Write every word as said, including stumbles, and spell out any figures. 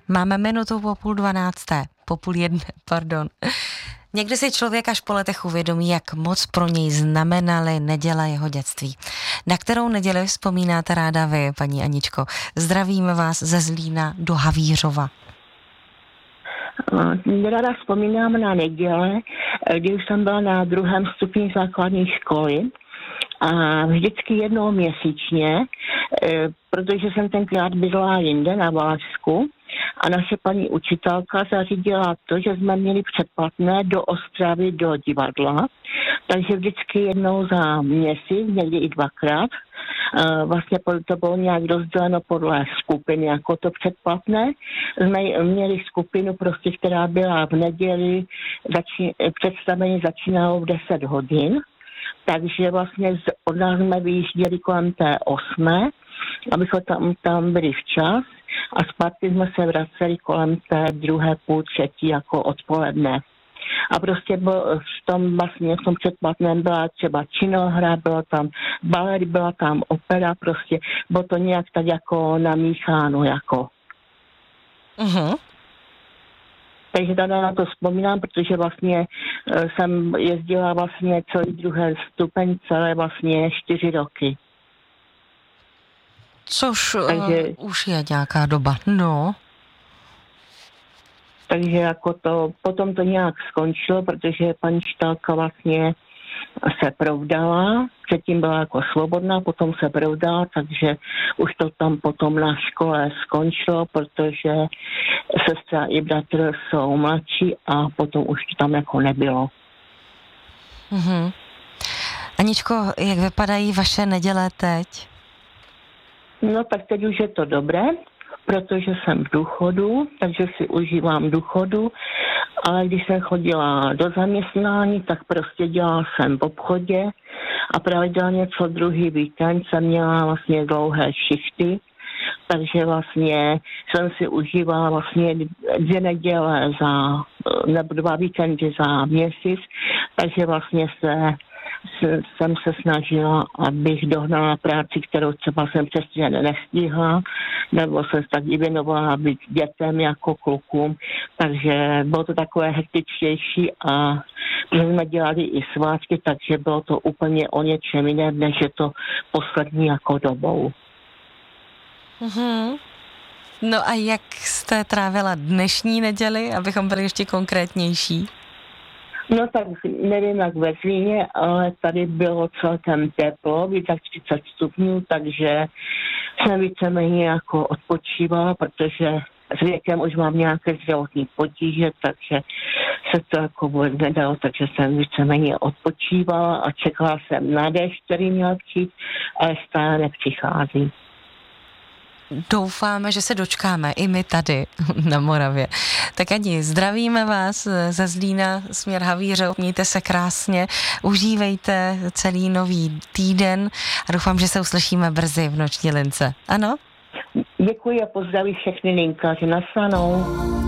Máme minutu po půl dvanácté, po půl jedné, pardon. Někdy si člověk až po letech uvědomí, jak moc pro něj znamenaly neděle jeho dětství. Na kterou neděli vzpomínáte ráda vy, paní Aničko? Zdravíme vás ze Zlína do Havířova. Ráda vzpomínám na neděle, když jsem byla na druhém stupni základní školy a vždycky jednou měsíčně, protože jsem tenkrát bydlela jinde na Valašsku a naše paní učitelka zařídila to, že jsme měli předplatné do Ostravy do divadla, takže vždycky jednou za měsíc, někdy i dvakrát, vlastně to bylo nějak rozděleno podle skupiny, jako to předplatné. Jsme měli skupinu prostě, která byla v neděli, začí, představení začínalo v deset hodin, takže vlastně z, od nás jsme vyjížděli kolem té osmé, abychom tam, tam byli včas a zpátky jsme se vraceli kolem té druhé půl třetí jako odpoledne. A prostě byl, v tom vlastně v tom předplatném byla třeba činohra, bylo tam balet, byla tam opera, prostě bylo to nějak tak jako namícháno jako. Uh-huh. Takže tady na to vzpomínám, protože vlastně jsem jezdila vlastně celý druhý stupeň, celé vlastně čtyři roky. Což Takže, uh, už je nějaká doba, no. Takže jako to, potom to nějak skončilo, protože paní učitelka vlastně se provdala, předtím byla jako svobodná, potom se provdala, takže už to tam potom na škole skončilo, protože sestra i bratr jsou mladší a potom už to tam jako nebylo. Mhm. Aničko, jak vypadají vaše neděle teď? No tak teď už je to dobré, protože jsem v důchodu, takže si užívám důchodu, ale když jsem chodila do zaměstnání, tak prostě dělala jsem v obchodě a pravidelně co druhý víkend jsem měla vlastně dlouhé šichty, takže vlastně jsem si užívala vlastně dvě neděle za, nebo dva víkendy za měsíc, takže vlastně se jsem se snažila, abych dohnala práci, kterou třeba jsem přesně nestíhla, nebo jsem se taky věnovala být dětem jako klukům, takže bylo to takové hektičtější a že jsme dělali i svátky, takže bylo to úplně o něčem jiném, než je to poslední jako dobou. Mm-hmm. No a jak jste trávila dnešní neděli, abychom byli ještě konkrétnější? No tak nevím jak ve Zlíně, ale tady bylo celkem teplo, víc jak třicet stupňů, takže jsem víceméně jako odpočívala, protože s věkem už mám nějaké zdravotní potíže, takže se to jako vůbec nedalo, takže jsem víceméně odpočívala a čekala jsem na déšť, který měl přijít, ale stále nepřichází. Doufáme, že se dočkáme i my tady na Moravě. Tak Ani, zdravíme vás ze Zlína směr Havířov, mějte se krásně, užívejte celý nový týden a doufám, že se uslyšíme brzy v Noční lince. Ano? Děkuji a pozdraví všechny linkaři. Nasledanou.